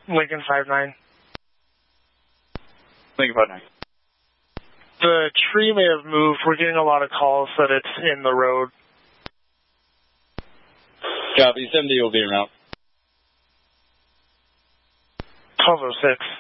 Lincoln 5-9. Lincoln 5-9. The tree may have moved. We're getting a lot of calls that it's in the road. Copy. 70 will be around. 1206.